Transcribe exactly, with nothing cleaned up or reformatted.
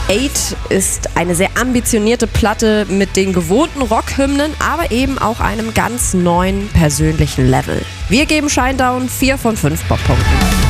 Eight ist eine sehr ambitionierte Platte mit den gewohnten Rockhymnen, aber eben auch einem ganz neuen persönlichen Level. Wir geben Shinedown vier von fünf Bobpunkten.